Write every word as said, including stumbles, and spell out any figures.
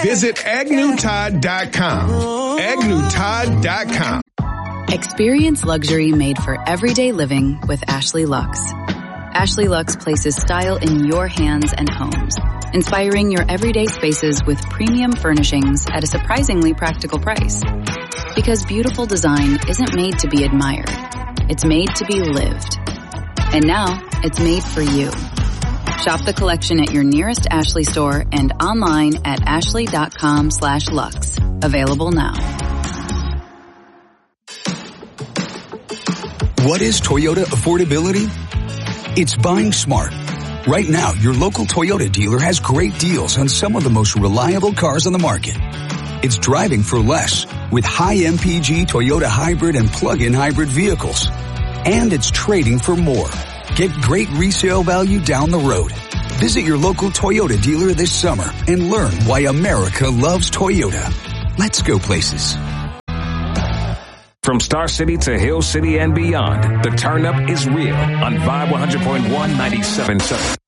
Visit agnew todd dot com. agnew todd dot com. Experience luxury made for everyday living with Ashley Luxe. Ashley Luxe places style in your hands and homes, inspiring your everyday spaces with premium furnishings at a surprisingly practical price. Because beautiful design isn't made to be admired, it's made to be lived. And now, it's made for you. Shop the collection at your nearest Ashley store and online at ashley.com slash luxe. Available now. What is Toyota affordability? It's buying smart. Right now, your local Toyota dealer has great deals on some of the most reliable cars on the market. It's driving for less with high M P G Toyota hybrid and plug-in hybrid vehicles. And it's trading for more. Get great resale value down the road. Visit your local Toyota dealer this summer and learn why America loves Toyota. Let's go places. From Star City to Hill City and beyond, the turn up is real on Vibe one hundred point one, ninety-seven point seven.